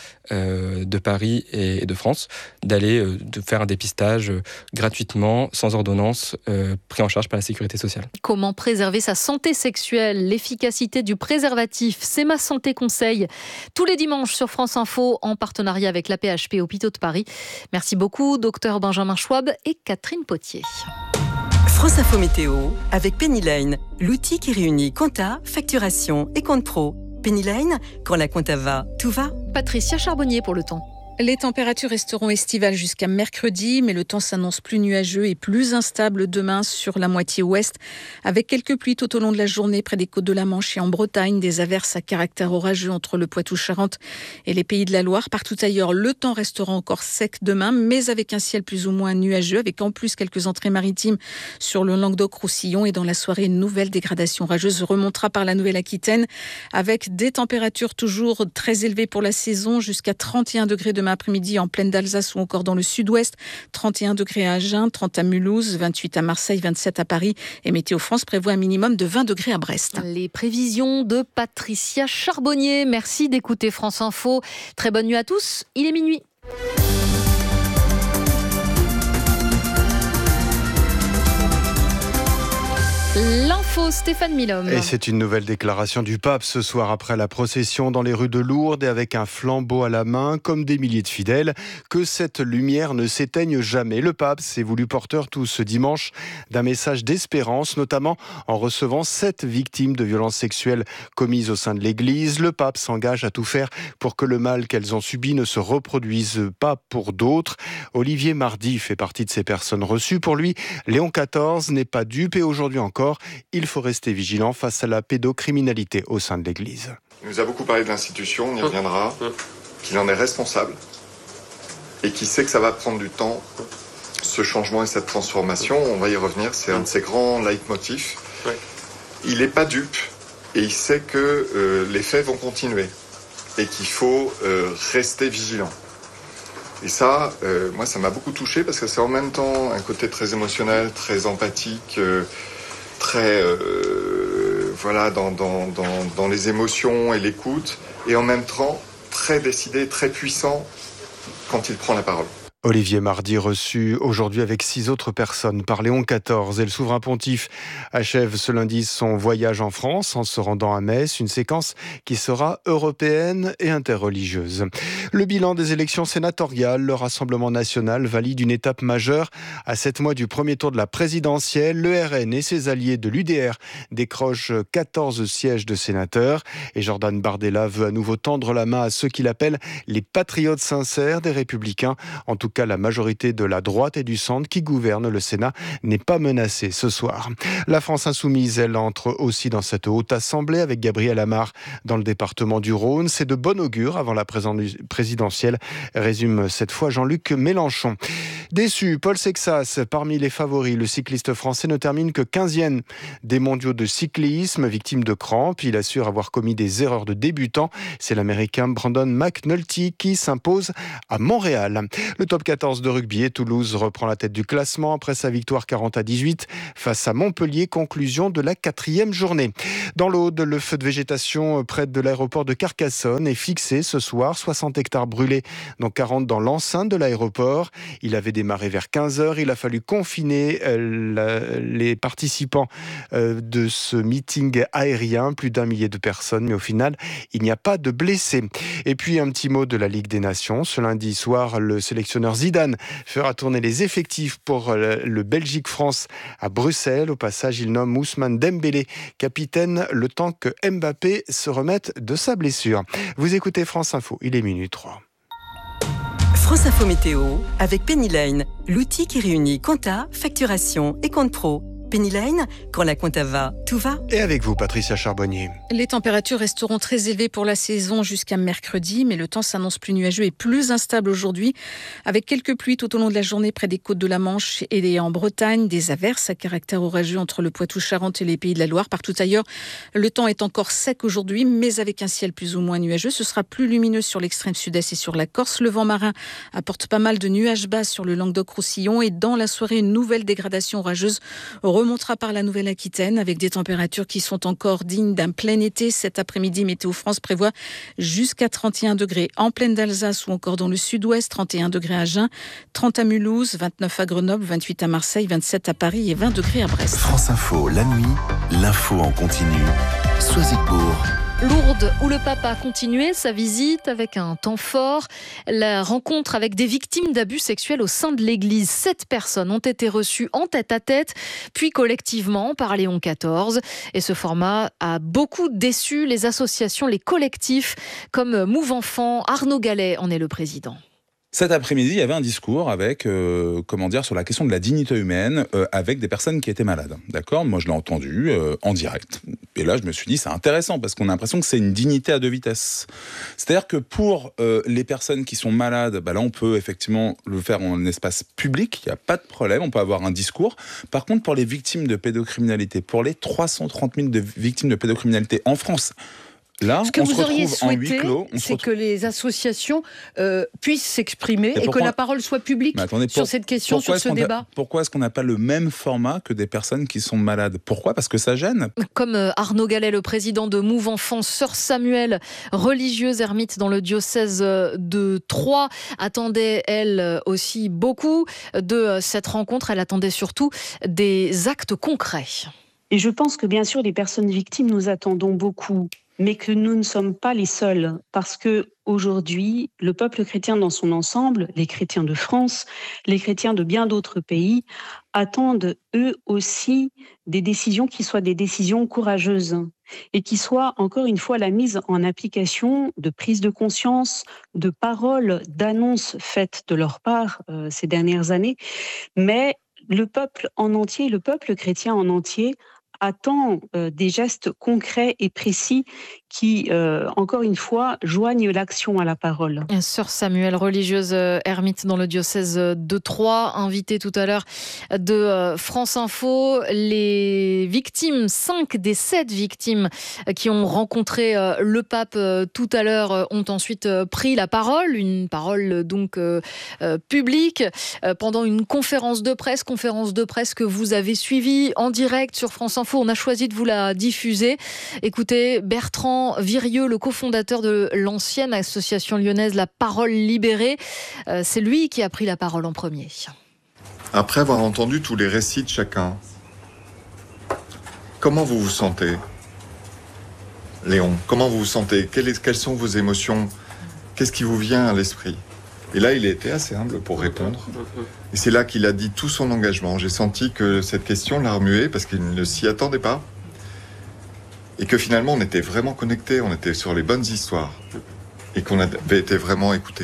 de Paris et de France, de faire un dépistage gratuitement, sans ordonnance, pris en charge par la Sécurité sociale. Comment préserver sa santé sexuelle ? L'efficacité du préservatif, c'est Ma Santé Conseil. Tous les dimanches sur France Info, en partenariat avec la PHP Hôpitaux de Paris. Merci beaucoup, docteur Benjamin Schwab et Catherine Potier. France Info Météo, avec Penny Lane, l'outil qui réunit compta, facturation et compte pro. Penny Lane, quand la compta va, tout va. Patricia Charbonnier pour le temps. Les températures resteront estivales jusqu'à mercredi, mais le temps s'annonce plus nuageux et plus instable demain sur la moitié ouest, avec quelques pluies tout au long de la journée près des côtes de la Manche et en Bretagne, des averses à caractère orageux entre le Poitou-Charentes et les Pays de la Loire. Partout ailleurs, le temps restera encore sec demain, mais avec un ciel plus ou moins nuageux, avec en plus quelques entrées maritimes sur le Languedoc-Roussillon. Et dans la soirée, une nouvelle dégradation orageuse remontera par la Nouvelle-Aquitaine, avec des températures toujours très élevées pour la saison, jusqu'à 31 degrés demain après-midi en plaine d'Alsace ou encore dans le sud-ouest, 31 degrés à Agen, 30 à Mulhouse, 28 à Marseille, 27 à Paris et Météo France prévoit un minimum de 20 degrés à Brest. Les prévisions de Patricia Charbonnier. Merci d'écouter France Info. Très bonne nuit à tous, il est minuit. L'info, Stéphane Milhomme. Et c'est une nouvelle déclaration du pape ce soir après la procession dans les rues de Lourdes et avec un flambeau à la main, comme des milliers de fidèles, que cette lumière ne s'éteigne jamais. Le pape s'est voulu porteur tout ce dimanche d'un message d'espérance, notamment en recevant 7 victimes de violences sexuelles commises au sein de l'Église. Le pape s'engage à tout faire pour que le mal qu'elles ont subi ne se reproduise pas pour d'autres. Olivier Mardy fait partie de ces personnes reçues. Pour lui, Léon XIV n'est pas dupe et aujourd'hui encore, il faut rester vigilant face à la pédocriminalité au sein de l'Église. Il nous a beaucoup parlé de l'institution, on y reviendra, qu'il en est responsable et qu'il sait que ça va prendre du temps, ce changement et cette transformation. On va y revenir, c'est un de ses grands leitmotifs. Il n'est pas dupe et il sait que les faits vont continuer et qu'il faut rester vigilant. Et ça, moi, ça m'a beaucoup touché parce que c'est en même temps un côté très émotionnel, très empathique, très dans les émotions et l'écoute, et en même temps très décidé, très puissant quand il prend la parole. Olivier Mardy reçu aujourd'hui avec 6 autres personnes par Léon XIV et le souverain pontife achève ce lundi son voyage en France en se rendant à Metz, une séquence qui sera européenne et interreligieuse. Le bilan des élections sénatoriales, le Rassemblement national valide une étape majeure à 7 mois du premier tour de la présidentielle. Le RN et ses alliés de l'UDR décrochent 14 sièges de sénateurs et Jordan Bardella veut à nouveau tendre la main à ceux qu'il appelle les patriotes sincères des Républicains. En tout cas, la majorité de la droite et du centre qui gouverne le Sénat n'est pas menacée ce soir. La France insoumise, elle, entre aussi dans cette haute assemblée avec Gabriel Amar dans le département du Rhône. C'est de bon augure avant la présidentielle, résume cette fois Jean-Luc Mélenchon. Déçu, Paul Sexas, parmi les favoris, le cycliste français ne termine que 15e des mondiaux de cyclisme, victime de crampes. Il assure avoir commis des erreurs de débutant. C'est l'Américain Brandon McNulty qui s'impose à Montréal. Le top 14 de rugby et Toulouse reprend la tête du classement après sa victoire 40-18 face à Montpellier, conclusion de la 4e journée. Dans l'Aude, le feu de végétation près de l'aéroport de Carcassonne est fixé ce soir. 60 hectares brûlés, dont 40 dans l'enceinte de l'aéroport. Il avait démarré vers 15h. Il a fallu confiner les participants de ce meeting aérien. Plus d'1 millier de personnes, mais au final, il n'y a pas de blessés. Et puis, un petit mot de la Ligue des Nations. Ce lundi soir, le sélectionneur Zidane fera tourner les effectifs pour le Belgique-France à Bruxelles. Au passage, il nomme Ousmane Dembélé capitaine le temps que Mbappé se remette de sa blessure. Vous écoutez France Info, il est minuit 3. France Info Météo avec Penny Lane, l'outil qui réunit compta, facturation et compte pro. Penny Lane, quand la compta va, tout va. Et avec vous, Patricia Charbonnier. Les températures resteront très élevées pour la saison jusqu'à mercredi, mais le temps s'annonce plus nuageux et plus instable aujourd'hui, avec quelques pluies tout au long de la journée près des côtes de la Manche et en Bretagne, des averses à caractère orageux entre le Poitou-Charentes et les Pays de la Loire. Partout ailleurs, le temps est encore sec aujourd'hui, mais avec un ciel plus ou moins nuageux. Ce sera plus lumineux sur l'extrême sud-est et sur la Corse. Le vent marin apporte pas mal de nuages bas sur le Languedoc-Roussillon et dans la soirée, une nouvelle dégradation orageuse remontera par la Nouvelle-Aquitaine avec des températures qui sont encore dignes d'un plein été. Cet après-midi, Météo France prévoit jusqu'à 31 degrés en plaine d'Alsace ou encore dans le sud-ouest, 31 degrés à Agen, 30 à Mulhouse, 29 à Grenoble, 28 à Marseille, 27 à Paris et 20 degrés à Brest. France Info, la nuit, l'info en continu. Soisigbourg. Lourdes, où le pape a continué sa visite avec un temps fort. La rencontre avec des victimes d'abus sexuels au sein de l'Église. 7 personnes ont été reçues en tête-à-tête, puis collectivement par Léon XIV. Et ce format a beaucoup déçu les associations, les collectifs, comme Mouve Enfant. Arnaud Gallet en est le président. Cet après-midi, il y avait un discours avec, sur la question de la dignité humaine, avec des personnes qui étaient malades. D'accord ? Moi, je l'ai entendu en direct. Et là, je me suis dit, c'est intéressant, parce qu'on a l'impression que c'est une dignité à 2 vitesses. C'est-à-dire que pour les personnes qui sont malades, là, on peut effectivement le faire en espace public, il n'y a pas de problème, on peut avoir un discours. Par contre, pour les victimes de pédocriminalité, pour les 330 000 victimes de pédocriminalité en France, là, ce que vous auriez souhaité, c'est que les associations puissent s'exprimer et que la parole soit publique sur cette question, sur ce débat. Pourquoi est-ce qu'on n'a pas le même format que des personnes qui sont malades ? Pourquoi ? Parce que ça gêne. Comme Arnaud Gallet, le président de Mouve Enfant, Sœur Samuel, religieuse ermite dans le diocèse de Troyes, attendait elle aussi beaucoup de cette rencontre. Elle attendait surtout des actes concrets. Et je pense que bien sûr, les personnes victimes, nous attendons beaucoup. Mais que nous ne sommes pas les seuls, parce que aujourd'hui, le peuple chrétien dans son ensemble, les chrétiens de France, les chrétiens de bien d'autres pays, attendent eux aussi des décisions qui soient des décisions courageuses et qui soient, encore une fois, la mise en application de prise de conscience, de paroles, d'annonces faites de leur part ces dernières années. Mais le peuple en entier, le peuple chrétien en entier, attend des gestes concrets et précis qui, encore une fois, joignent l'action à la parole. Sœur Samuel, religieuse ermite dans le diocèse de Troyes, invitée tout à l'heure de France Info. Les victimes, 5 des 7 victimes qui ont rencontré le pape tout à l'heure ont ensuite pris la parole, une parole donc publique, pendant une conférence de presse que vous avez suivie en direct sur France Info. On a choisi de vous la diffuser. Écoutez, Bertrand Virieux, le cofondateur de l'ancienne association lyonnaise La Parole Libérée. C'est lui qui a pris la parole en premier. Après avoir entendu tous les récits de chacun, comment vous vous sentez ? Léon, comment vous vous sentez ? Quelles sont vos émotions ? Qu'est-ce qui vous vient à l'esprit ? Et là, il a été assez humble pour répondre. Et c'est là qu'il a dit tout son engagement. J'ai senti que cette question l'a remué parce qu'il ne s'y attendait pas. Et que finalement, on était vraiment connectés, on était sur les bonnes histoires. Et qu'on avait été vraiment écoutés.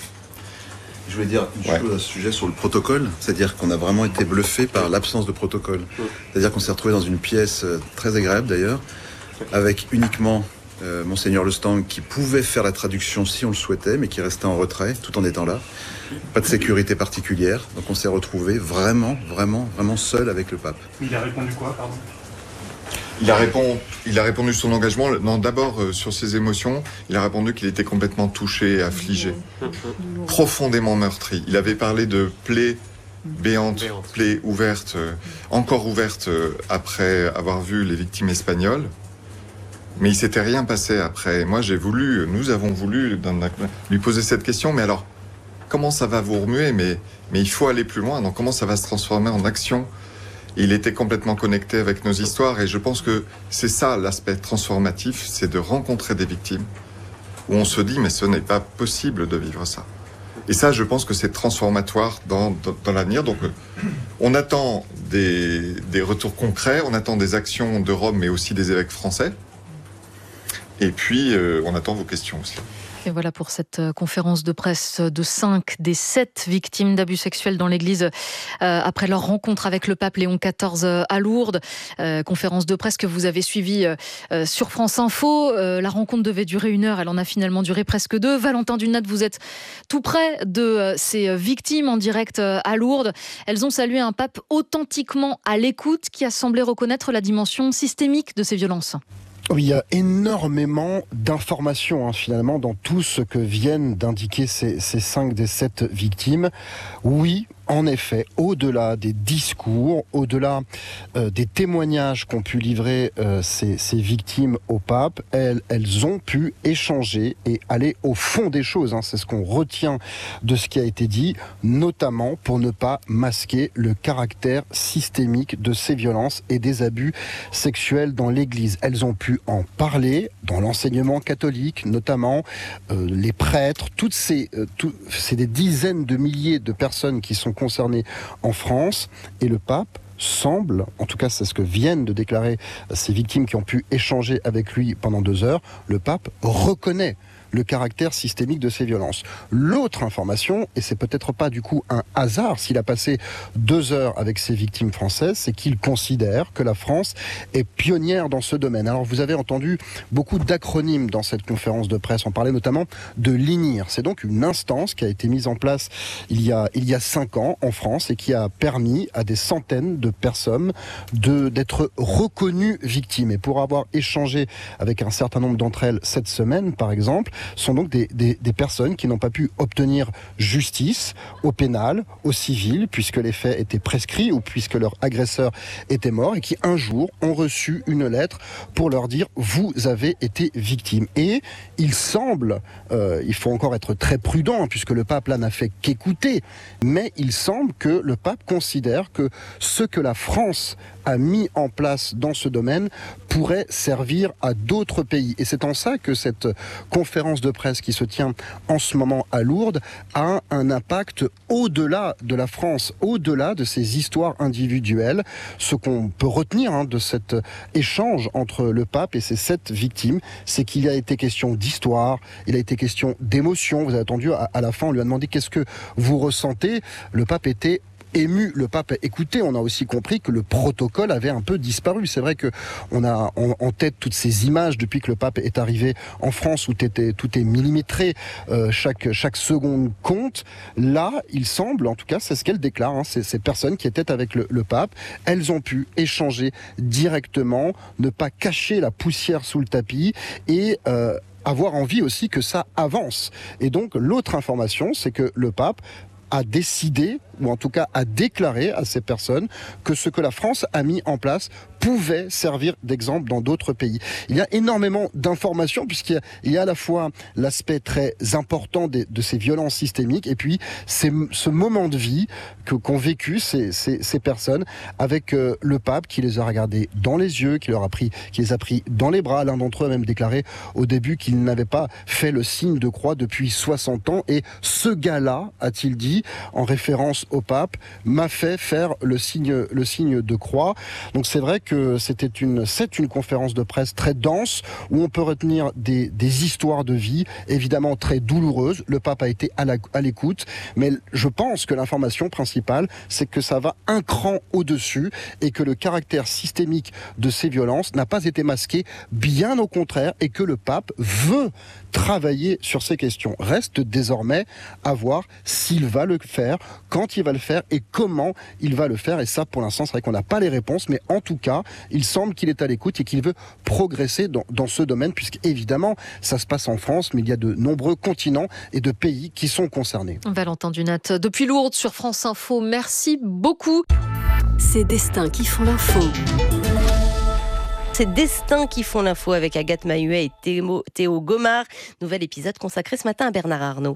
Je voulais dire une chose à ce sujet sur le protocole. C'est-à-dire qu'on a vraiment été bluffé par l'absence de protocole. C'est-à-dire qu'on s'est retrouvé dans une pièce très agréable d'ailleurs, avec uniquement Monseigneur Le Stang, qui pouvait faire la traduction si on le souhaitait, mais qui restait en retrait tout en étant là. Pas de sécurité particulière, donc on s'est retrouvé vraiment seul avec le pape. Il a répondu quoi, pardon ? Il a répondu son engagement. Non, d'abord sur ses émotions, il a répondu qu'il était complètement touché, affligé, profondément meurtri. Il avait parlé de plaies béantes, plaies ouvertes, encore ouvertes après avoir vu les victimes espagnoles. Mais il s'était rien passé après. Moi, nous avons voulu lui poser cette question. Mais alors, comment ça va vous remuer ? Mais il faut aller plus loin. Donc, comment ça va se transformer en action ? Il était complètement connecté avec nos histoires et je pense que c'est ça l'aspect transformatif, c'est de rencontrer des victimes où on se dit mais ce n'est pas possible de vivre ça. Et ça, je pense que c'est transformatoire dans l'avenir. Donc on attend des retours concrets, on attend des actions de Rome mais aussi des évêques français. Et puis on attend vos questions aussi. Et voilà pour cette conférence de presse de 5 des 7 victimes d'abus sexuels dans l'Église après leur rencontre avec le pape Léon XIV à Lourdes. Conférence de presse que vous avez suivie sur France Info. La rencontre devait durer 1 heure, elle en a finalement duré presque 2. Valentin Dunat, vous êtes tout près de ces victimes en direct à Lourdes. Elles ont salué un pape authentiquement à l'écoute qui a semblé reconnaître la dimension systémique de ces violences. Oui, il y a énormément d'informations finalement dans tout ce que viennent d'indiquer ces 5 des 7 victimes. Oui, en effet, au-delà des discours, au-delà des témoignages qu'ont pu livrer ces victimes au pape, elles ont pu échanger et aller au fond des choses. C'est ce qu'on retient de ce qui a été dit, notamment pour ne pas masquer le caractère systémique de ces violences et des abus sexuels dans l'Église. Elles ont pu en parler dans l'enseignement catholique, notamment les prêtres, c'est des dizaines de milliers de personnes qui sont concernées en France, et le pape semble, en tout cas c'est ce que viennent de déclarer ces victimes qui ont pu échanger avec lui pendant 2 heures, le pape reconnaît le caractère systémique de ces violences. L'autre information, et c'est peut-être pas du coup un hasard s'il a passé 2 heures avec ces victimes françaises, c'est qu'il considère que la France est pionnière dans ce domaine. Alors vous avez entendu beaucoup d'acronymes dans cette conférence de presse, on parlait notamment de l'INIR. C'est donc une instance qui a été mise en place il y a 5 ans en France et qui a permis à des centaines de personnes d'être reconnues victimes. Et pour avoir échangé avec un certain nombre d'entre elles cette semaine, par exemple, sont donc des personnes qui n'ont pas pu obtenir justice au pénal, au civil, puisque les faits étaient prescrits ou puisque leur agresseur était mort, et qui un jour ont reçu une lettre pour leur dire « vous avez été victime ». Et il semble, il faut encore être très prudent, puisque le pape là n'a fait qu'écouter, mais il semble que le pape considère que ce que la France a mis en place dans ce domaine pourrait servir à d'autres pays. Et c'est en ça que cette conférence de presse qui se tient en ce moment à Lourdes a un impact au-delà de la France, au-delà de ces histoires individuelles. Ce qu'on peut retenir de cet échange entre le pape et ces 7 victimes, c'est qu'il a été question d'histoire, il a été question d'émotion. Vous avez entendu, à la fin, on lui a demandé « qu'est-ce que vous ressentez ?» Le pape était ému, le pape a écouté. On a aussi compris que le protocole avait un peu disparu. C'est vrai qu'on a en tête toutes ces images depuis que le pape est arrivé en France où tout est millimétré, chaque seconde compte. Là, il semble, en tout cas, c'est ce qu'elle déclare, ces personnes qui étaient avec le pape, elles ont pu échanger directement, ne pas cacher la poussière sous le tapis et avoir envie aussi que ça avance. Et donc, l'autre information, c'est que le pape a décidé, ou en tout cas a déclaré à ces personnes que ce que la France a mis en place pouvait servir d'exemple dans d'autres pays. Il y a énormément d'informations puisqu'il y a à la fois l'aspect très important de ces violences systémiques et puis ce moment de vie qu'ont vécu ces personnes avec le pape qui les a regardés dans les yeux, qui les a pris dans les bras. L'un d'entre eux a même déclaré au début qu'il n'avait pas fait le signe de croix depuis 60 ans et ce gars-là, a-t-il dit, en référence au pape, m'a fait faire le signe de croix. Donc c'est vrai que que c'est une conférence de presse très dense où on peut retenir des histoires de vie évidemment très douloureuses. Le pape a été à l'écoute, mais je pense que l'information principale, c'est que ça va un cran au-dessus et que le caractère systémique de ces violences n'a pas été masqué, bien au contraire, et que le pape veut travailler sur ces questions. Reste désormais à voir s'il va le faire, quand il va le faire et comment il va le faire. Et ça, pour l'instant, c'est vrai qu'on n'a pas les réponses, mais en tout cas, il semble qu'il est à l'écoute et qu'il veut progresser dans ce domaine, puisqu'évidemment, ça se passe en France, mais il y a de nombreux continents et de pays qui sont concernés. Valentin Dunat, depuis Lourdes sur France Info, merci beaucoup. Ces destins qui font l'info. Ces destins qui font l'info avec Agathe Mahuet et Théo Gomard. Nouvel épisode consacré ce matin à Bernard Arnault.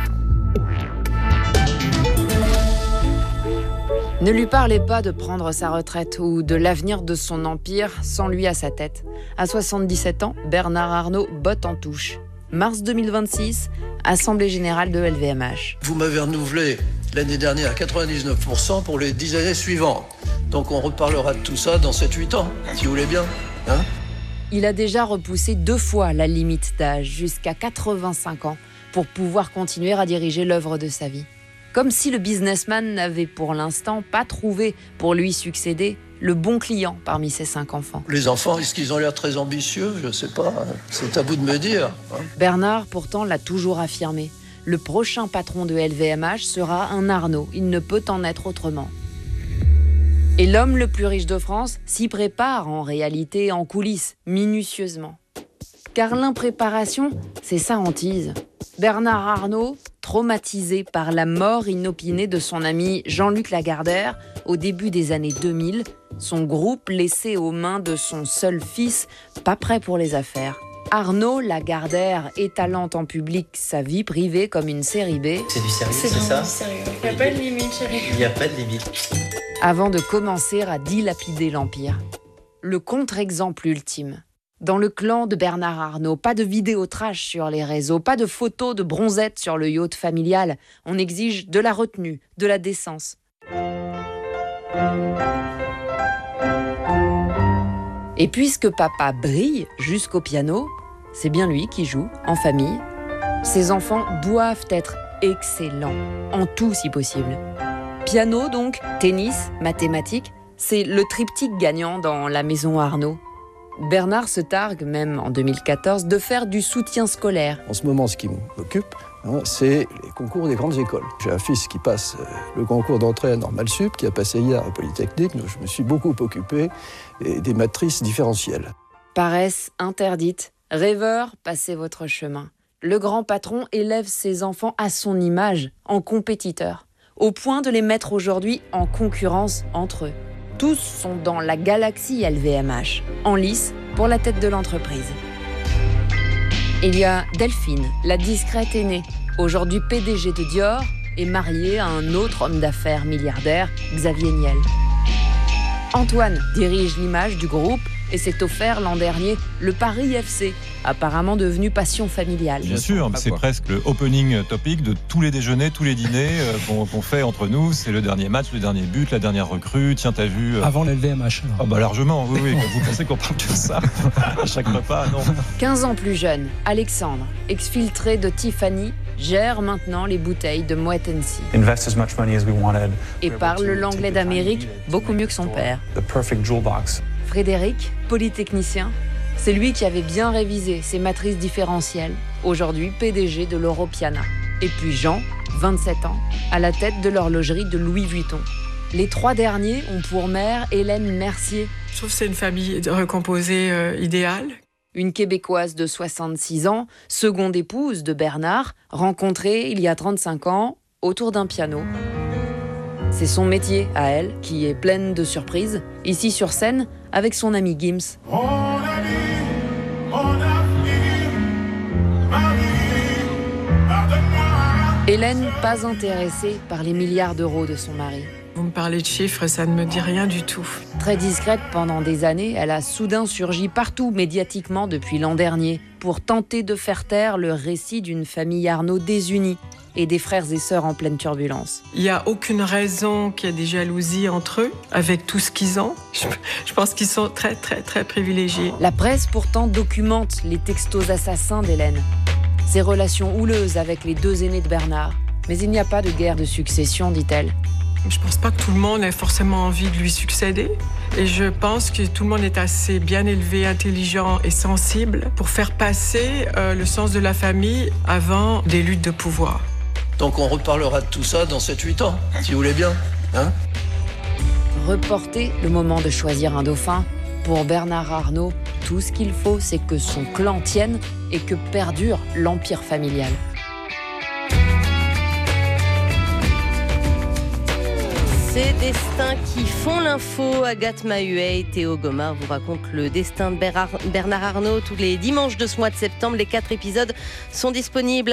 Ne lui parlez pas de prendre sa retraite ou de l'avenir de son empire sans lui à sa tête. À 77 ans, Bernard Arnault botte en touche. Mars 2026, Assemblée Générale de LVMH. Vous m'avez renouvelé l'année dernière à 99% pour les 10 années suivantes. Donc on reparlera de tout ça dans 7-8 ans, si vous voulez bien. Hein ? Il a déjà repoussé 2 fois la limite d'âge, jusqu'à 85 ans, pour pouvoir continuer à diriger l'œuvre de sa vie. Comme si le businessman n'avait pour l'instant pas trouvé pour lui succéder le bon client parmi ses 5 enfants. Les enfants, est-ce qu'ils ont l'air très ambitieux ? Je ne sais pas, c'est à vous de me dire. Hein ? Bernard, pourtant, l'a toujours affirmé. Le prochain patron de LVMH sera un Arnault. Il ne peut en être autrement. Et l'homme le plus riche de France s'y prépare en réalité en coulisses, minutieusement. Car l'impréparation, c'est sa hantise. Bernard Arnault, traumatisé par la mort inopinée de son ami Jean-Luc Lagardère au début des années 2000, son groupe laissé aux mains de son seul fils, pas prêt pour les affaires. Arnault Lagardère étalant en public sa vie privée comme une série B. C'est du sérieux, c'est ça ? Il n'y a pas de limite, chérie. Il n'y a pas de limite. Avant de commencer à dilapider l'Empire. Le contre-exemple ultime. Dans le clan de Bernard Arnault, pas de vidéos trash sur les réseaux, pas de photos de bronzettes sur le yacht familial. On exige de la retenue, de la décence. Et puisque papa brille jusqu'au piano, c'est bien lui qui joue, en famille. Ses enfants doivent être excellents, en tout si possible. Piano donc, tennis, mathématiques, c'est le triptyque gagnant dans la maison Arnault. Bernard se targue, même en 2014, de faire du soutien scolaire. En ce moment, ce qui m'occupe, c'est les concours des grandes écoles. J'ai un fils qui passe le concours d'entrée à Normal Sup, qui a passé hier à Polytechnique, donc je me suis beaucoup occupé des matrices différentielles. Paresse interdite, rêveur, passez votre chemin. Le grand patron élève ses enfants à son image, en compétiteurs, au point de les mettre aujourd'hui en concurrence entre eux. Tous sont dans la galaxie LVMH, en lice pour la tête de l'entreprise. Il y a Delphine, la discrète aînée, aujourd'hui PDG de Dior et mariée à un autre homme d'affaires milliardaire, Xavier Niel. Antoine dirige l'image du groupe et s'est offert l'an dernier le Paris FC, apparemment devenu passion familiale. Bien sûr, c'est presque le opening topic de tous les déjeuners, tous les dîners qu'on fait entre nous. C'est le dernier match, le dernier but, la dernière recrue. Tiens, t'as vu... Avant l'LVMH. Ah bah largement, oui. Vous pensez qu'on parle de ça à chaque repas? Non. 15 ans plus jeune, Alexandre, exfiltré de Tiffany, gère maintenant les bouteilles de Moet Hennessy. Et parle l'anglais d'Amérique beaucoup mieux que son père. Frédéric, polytechnicien, c'est lui qui avait bien révisé ses matrices différentielles, aujourd'hui PDG de l'Europiana. Et puis Jean, 27 ans, à la tête de l'horlogerie de Louis Vuitton. Les 3 derniers ont pour mère Hélène Mercier. Je trouve que c'est une famille recomposée idéale. Une Québécoise de 66 ans, seconde épouse de Bernard, rencontrée il y a 35 ans autour d'un piano. C'est son métier à elle, qui est pleine de surprises, ici sur scène avec son ami Gims. Hélène, pas intéressée par les milliards d'euros de son mari. Vous me parlez de chiffres, ça ne me dit rien du tout. Très discrète pendant des années, elle a soudain surgi partout médiatiquement depuis l'an dernier pour tenter de faire taire le récit d'une famille Arnaud désunie et des frères et sœurs en pleine turbulence. Il n'y a aucune raison qu'il y ait des jalousies entre eux, avec tout ce qu'ils ont. Je pense qu'ils sont très, très, très privilégiés. La presse, pourtant, documente les textos assassins d'Hélène. Ses relations houleuses avec les 2 aînés de Bernard. Mais il n'y a pas de guerre de succession, dit-elle. Je ne pense pas que tout le monde ait forcément envie de lui succéder. Et je pense que tout le monde est assez bien élevé, intelligent et sensible pour faire passer le sens de la famille avant des luttes de pouvoir. Donc on reparlera de tout ça dans 7-8 ans, si vous voulez bien. Hein ? Reporter le moment de choisir un dauphin. Pour Bernard Arnault, tout ce qu'il faut, c'est que son clan tienne et que perdure l'empire familial. Ces destins qui font l'info, Agathe Mahuet et Théo Gomard vous racontent le destin de Bernard Arnault tous les dimanches de ce mois de septembre. Les 4 épisodes sont disponibles